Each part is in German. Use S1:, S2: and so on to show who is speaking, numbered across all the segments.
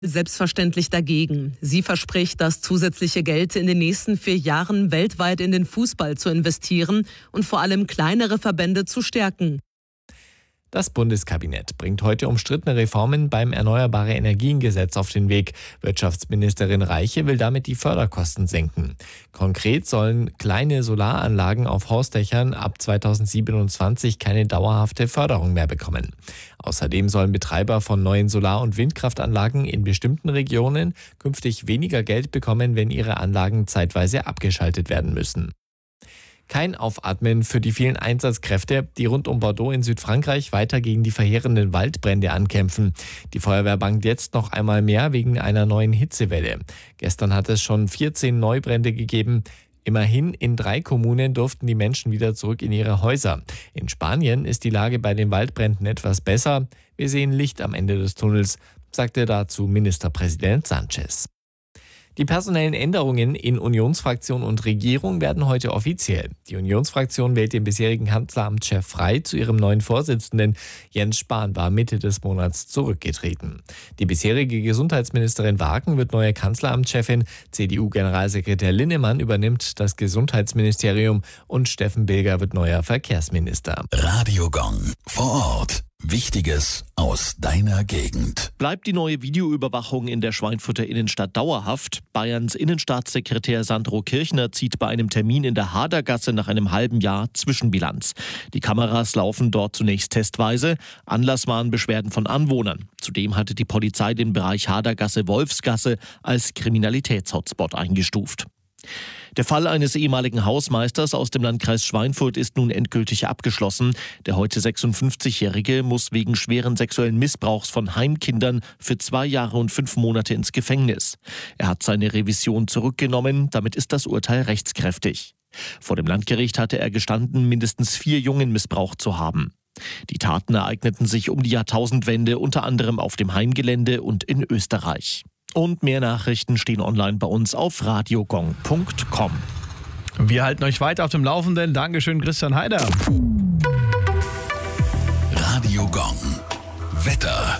S1: Selbstverständlich dagegen. Sie verspricht, das zusätzliche Geld in den nächsten 4 Jahren weltweit in den Fußball zu investieren und vor allem kleinere Verbände zu stärken.
S2: Das Bundeskabinett bringt heute umstrittene Reformen beim Erneuerbare-Energien-Gesetz auf den Weg. Wirtschaftsministerin Reiche will damit die Förderkosten senken. Konkret sollen kleine Solaranlagen auf Hausdächern ab 2027 keine dauerhafte Förderung mehr bekommen. Außerdem sollen Betreiber von neuen Solar- und Windkraftanlagen in bestimmten Regionen künftig weniger Geld bekommen, wenn ihre Anlagen zeitweise abgeschaltet werden müssen. Kein Aufatmen für die vielen Einsatzkräfte, die rund um Bordeaux in Südfrankreich weiter gegen die verheerenden Waldbrände ankämpfen. Die Feuerwehr bangt jetzt noch einmal mehr wegen einer neuen Hitzewelle. Gestern hat es schon 14 Neubrände gegeben. Immerhin in 3 Kommunen durften die Menschen wieder zurück in ihre Häuser. In Spanien ist die Lage bei den Waldbränden etwas besser. Wir sehen Licht am Ende des Tunnels, sagte dazu Ministerpräsident Sánchez. Die personellen Änderungen in Unionsfraktion und Regierung werden heute offiziell. Die Unionsfraktion wählt den bisherigen Kanzleramtschef Frei zu ihrem neuen Vorsitzenden. Jens Spahn war Mitte des Monats zurückgetreten. Die bisherige Gesundheitsministerin Wagen wird neue Kanzleramtschefin. CDU-Generalsekretär Linnemann übernimmt das Gesundheitsministerium und Steffen Bilger wird neuer Verkehrsminister.
S3: Radio Gong vor Ort. Wichtiges aus deiner Gegend.
S4: Bleibt die neue Videoüberwachung in der Schweinfurter Innenstadt dauerhaft? Bayerns Innenstaatssekretär Sandro Kirchner zieht bei einem Termin in der Hadergasse nach einem halben Jahr Zwischenbilanz. Die Kameras laufen dort zunächst testweise. Anlass waren Beschwerden von Anwohnern. Zudem hatte die Polizei den Bereich Hadergasse-Wolfsgasse als Kriminalitätshotspot eingestuft. Der Fall eines ehemaligen Hausmeisters aus dem Landkreis Schweinfurt ist nun endgültig abgeschlossen. Der heute 56-Jährige muss wegen schweren sexuellen Missbrauchs von Heimkindern für 2 Jahre und 5 Monate ins Gefängnis. Er hat seine Revision zurückgenommen, damit ist das Urteil rechtskräftig. Vor dem Landgericht hatte er gestanden, mindestens 4 Jungen missbraucht zu haben. Die Taten ereigneten sich um die Jahrtausendwende, unter anderem auf dem Heimgelände und in Österreich. Und mehr Nachrichten stehen online bei uns auf radiogong.com.
S5: Wir halten euch weiter auf dem Laufenden. Dankeschön, Christian Heider.
S3: Radio Gong. Wetter.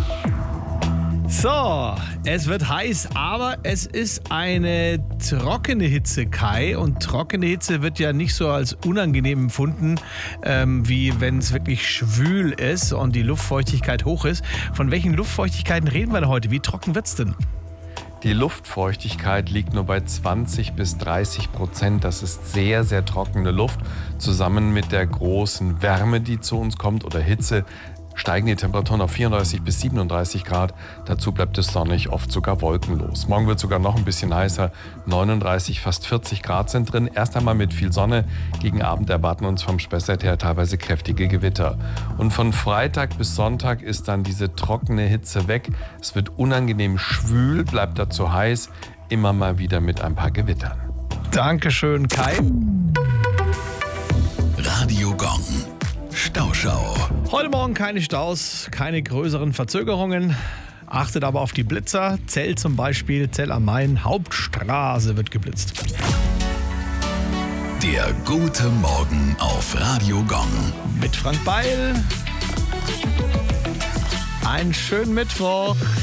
S5: So, es wird heiß, aber es ist eine trockene Hitze, Kai. Und trockene Hitze wird ja nicht so als unangenehm empfunden, wie wenn es wirklich schwül ist und die Luftfeuchtigkeit hoch ist. Von welchen Luftfeuchtigkeiten reden wir denn heute? Wie trocken wird's denn?
S6: Die Luftfeuchtigkeit liegt nur bei 20-30%. Das ist sehr, sehr trockene Luft. Zusammen mit der großen Wärme, die zu uns kommt, oder Hitze, steigen die Temperaturen auf 34 bis 37 Grad. Dazu bleibt es sonnig, oft sogar wolkenlos. Morgen wird es sogar noch ein bisschen heißer. 39, fast 40 Grad sind drin. Erst einmal mit viel Sonne. Gegen Abend erwarten uns vom Spessart her teilweise kräftige Gewitter. Und von Freitag bis Sonntag ist dann diese trockene Hitze weg. Es wird unangenehm schwül, bleibt dazu heiß. Immer mal wieder mit ein paar Gewittern.
S5: Dankeschön, Kai.
S3: Radio Gong. Stauschau.
S5: Heute Morgen keine Staus, keine größeren Verzögerungen. Achtet aber auf die Blitzer. Zell zum Beispiel, Zell am Main, Hauptstraße wird geblitzt.
S3: Der gute Morgen auf Radio Gong.
S5: Mit Frank Beil. Einen schönen Mittwoch.